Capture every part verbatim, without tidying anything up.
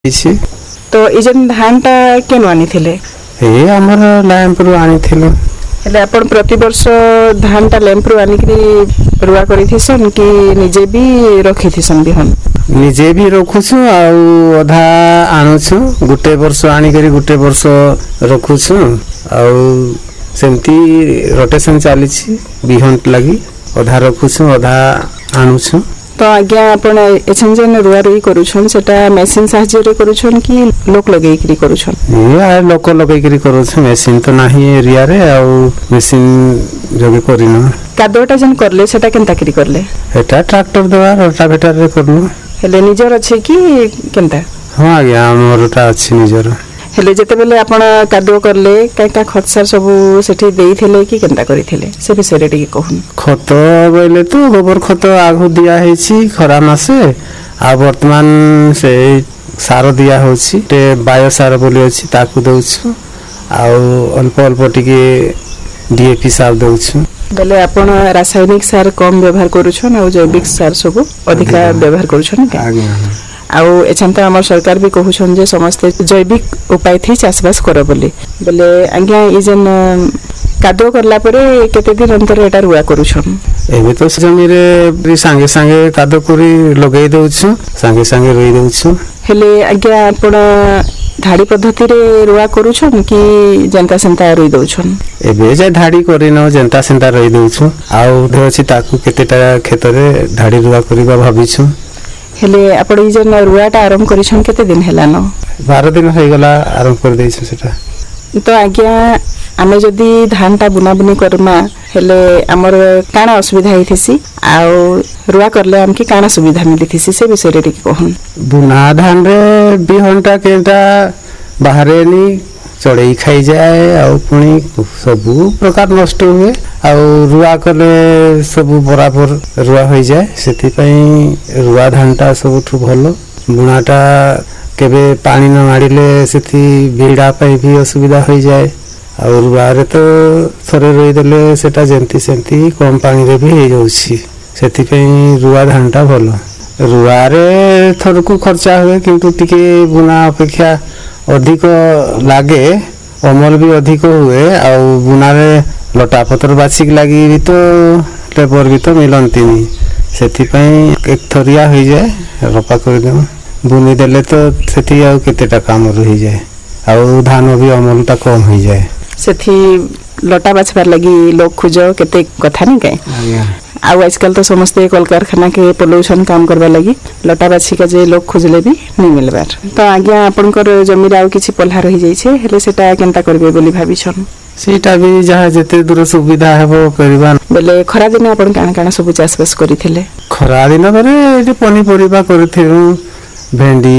तो ये जन धान टा केन आनी थिले ए हमर लैंपरु आनी थिले हेले अपन प्रति वर्ष धान टा लैंपरु आनी करी रुआ करी थिसन कि निजे भी रखी थिसन बिहन निजे भी रखुछु आउ अधा आनुछु गुटे वर्ष आनी करी गुटे वर्ष रखुछु आउ सेमती रोटेशन चालीछि बिहन लागि अधा रखुछु अधा आनुछु। तो आज्ञा अपन एछन जन रुआ रुई करूछन सेटा मशीन साहाय्य रे करूछन कि लोक लगेई करी करूछन ए लोक लगेई करी करूछन मशीन तो नाही एरिया रे आ मशीन जोगे करिनो कादोटा जन करले सेटा केनता करी करले एटा ट्रैक्टर देवा रोटावेटर रे करनु हेले निजर अछि कि केनता हां आज्ञा हमरटा अछि निजर हेले जते बेले आपण कादो करले काय का खतसार सब सेठी देई थिले कि केनता करी थिले से विषय रे टिके कहून खत बेले तो गोबर खत आगु दिया हेछि खरा मासे आ वर्तमान से सार दिया होछि ते बायो सार बोली अछि ताकु दउछु आ अल्प अल्प टिके डीएपी सार दउछु बेले आपण रासायनिक सार कम व्यवहार करूछन आ जैविक सार सब अधिक व्यवहार करूछन का आज्ञा आउ एछन त हमर सरकार भी कहूछन जे समस्त जैविक उपाय थी चासबास करो बोली बोले आज्ञा ई जन कादो करला परे केते दिन अंतर एटा रुआ करूछन एबे तो जमी रे संगे संगे कादो करी लगेई दउछु संगे संगे रोई दउछु हेले आज्ञा आपण धाड़ी पद्धति रे रुआ करूछन कि जनता सेंता रोई दउछन एबे जे धाड़ी करिनो जनता सेंता रोई दउछु आउ देछि ताकू केतेटा खेत रे धाड़ी रुआ करिबा भाबिछु हेले आपण ई जन रुआटा आरंभ करिछन केते दिन हेला न बारह दिन होई गला आरंभ कर देइछु सेटा तो आज्ञा आमे जदी धानटा बुना बुनी करमा हेले हमर काना असुविधा हेथिसी आ रुआ करले हमके काना सुविधा मिलिथिसी से विषय रे कहून बुना धान रे बिहनटा केटा बाहरे नी चढ़ई खाई जाए आ पुणी सब प्रकार नष्ट हुए आ रुआ कले सब बराबर रुआ हो जाए सेति पई रुआ धानटा सबठु भलो बुनाटा केबे पानी न मारिले सेति बीड़ा पई भी असुविधा हो जाए आ रुआ रे तो थरे रोई देले सेटा जेंती सेंती कम पानी रे भी हे जाउछि सेति पई रुआ धानटा भलो रुआ रे थरकु खर्चा हुए किंतु टिके बुना अपेक्षा अधिक लागे अमल भी अधिक हुए आ बुना रे लटा पत्र बाछिक लागि भी तो लेबर भी तो मिलंती नहीं सेति पई एक थरिया हो जाए रोपा कर दे बुनी देले तो सेति आ केतेटा काम रही जाए आ धान भी अमलटा कम हो जाए सेथि लटा बाछबार लागि लोग खोजो केते कथा नहीं काए आ आजकल तो समस्त कल कारखाना के पोल्यूशन काम करबा लगी लटा बाछी का जे लोग खोजले भी नहीं मिलबार तो आज्ञा आपनकर जमीर आउ किछि पल्हा रही जाई छे हेले सेटा केनता करबे बोली भाबिछन सेटा भी जहा जते दूर सुविधा हेबो करबा बोले खरा दिन आपन काना काना सब चासबास करिथिले खरा दिन बरे एटी पनी परिबा करथिरु भेंडी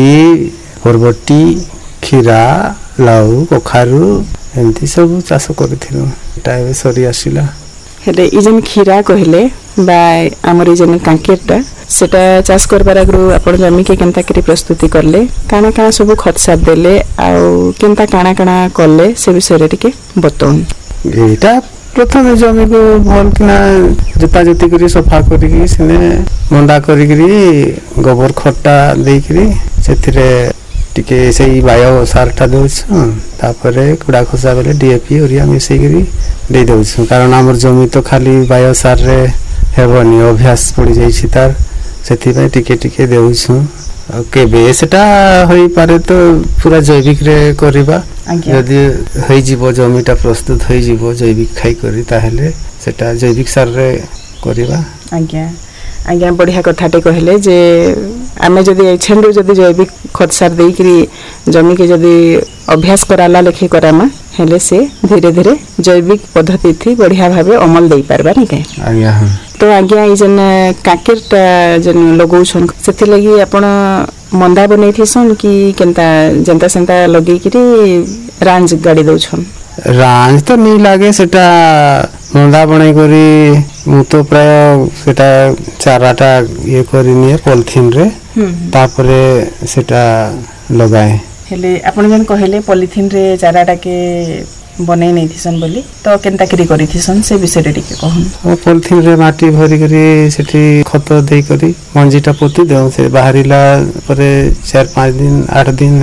बरबटी खीरा लाउ कखारु एंती सब चाष करथिरु टाइम सरी आसिला हेले ई जन खीरा कहले बा हमर ई जन कांकेरटा सेटा चाष करबार अगरु आपण जमी के केनता करी प्रस्तुति करले काना काना सब खत साथ देले आ केनता काना काना करले से विषय रे टिके बतौन एटा प्रथम जमी को भल किना जोता जोती करी सफा करी सिने मंदा करी करी गोबर खट्टा देई करी सेथिरे टिके सेई बायो सारटा देउछु तापरे कुडा खसा बेले डीएपी ओरिया मिसई करी दे देउछु कारण हमर जमी तो खाली बायो सार रे हेबनी अभ्यास पड़ी जाई छी तार सेति पे टिके टिके देउछु केबे सेटा होई पारे तो पूरा जैविक रे करबा यदि होई जीवो जमीटा प्रस्तुत होई जीवो जैविक खाई करी ताहेले सेटा जैविक सार रे करबा आज्ञा आज्ञा बढ़िया कथाटे कहले जे आमे जदी एछेंडु जदी जैविक खत सार देई करी जमी के जदी अभ्यास कराला लेखे करामा हेले से धीरे धीरे जैविक पद्धति थी बढ़िया भाबे अमल देई परबा नि के आज्ञा तो आज्ञा ई जन काकेरटा जन लगौछन सेति लागि आपण मंदा बनै थिसन कि केनता जनता सेंता लगी करी रांज गाड़ी दउछन रांज तो नहीं लागे सेटा मंदा बनै करी मु तो प्राय सेटा चाराटा ये करी निए पॉलिथीन रे तापरे सेटा लगाए हेले आपण जन कहले पॉलिथीन रे चाराटा के बनै नै थिसन बोली तो केनता करी करी थिसन से विषय रे टिके कहन और पॉलिथीन रे माटी भरी करी सेठी खत देई करी मंजीटा पोती देउ से बाहरिला परे चार पाँच दिन आठ दिन